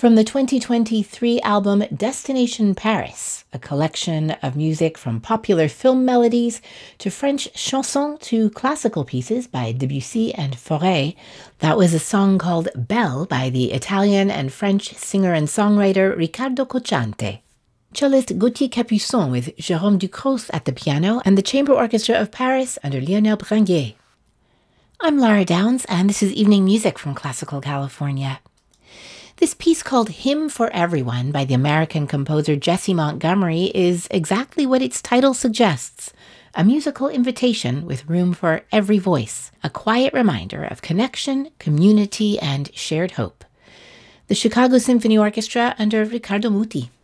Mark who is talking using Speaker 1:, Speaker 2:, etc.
Speaker 1: From the 2023 album Destination Paris, a collection of music from popular film melodies to French chansons to classical pieces by Debussy and Fauré, that was a song called Belle by the Italian and French singer and songwriter Riccardo Cocciante. Cellist Gauthier Capuçon with Jérôme Ducros at the piano and the Chamber Orchestra of Paris under Lionel Bringuet. I'm Lara Downs, and this is Evening Music from Classical California. This piece called Hymn for Everyone by the American composer Jessie Montgomery is exactly what its title suggests, a musical invitation with room for every voice, a quiet reminder of connection, community, and shared hope. The Chicago Symphony Orchestra under Riccardo Muti.